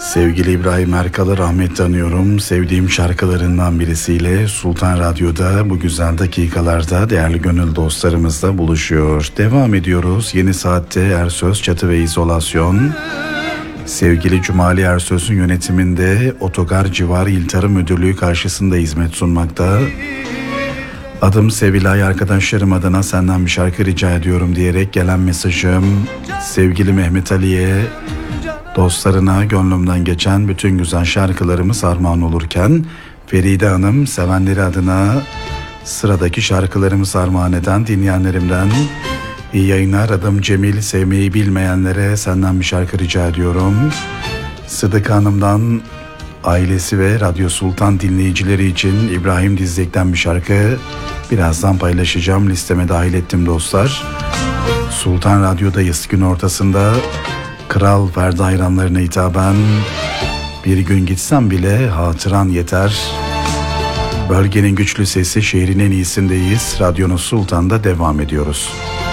Sevgili İbrahim Erkal'ı rahmetle anıyorum. Sevdiğim şarkılarından birisiyle Sultan Radyo'da bu güzel dakikalarda değerli gönül dostlarımızla buluşuyor. Devam ediyoruz. Yeni saatte Ersöz Çatı ve İzolasyon. Sevgili Cumali Ersöz'ün yönetiminde Otogar Civarı İl Tarım Müdürlüğü karşısında hizmet sunmakta. Adım Sevilay, arkadaşlarım adına senden bir şarkı rica ediyorum diyerek gelen mesajım sevgili Mehmet Ali'ye, dostlarına gönlümden geçen bütün güzel şarkılarımız armağan olurken Feride Hanım sevenleri adına sıradaki şarkılarımız armağan eden dinleyenlerimden iyi yayınlar. Adım Cemil, sevmeyi bilmeyenlere senden bir şarkı rica ediyorum. Sıdık Hanım'dan ailesi ve Radyo Sultan dinleyicileri için İbrahim Dizdek'ten bir şarkı birazdan paylaşacağım, listeme dahil ettim dostlar. Sultan Radyo'dayız, gün ortasında. Kral Ferdi hayranlarına hitaben bir gün gitsem bile hatıran yeter. Bölgenin güçlü sesi, şehrin en iyisindeyiz. Radyonuz Sultan'da devam ediyoruz.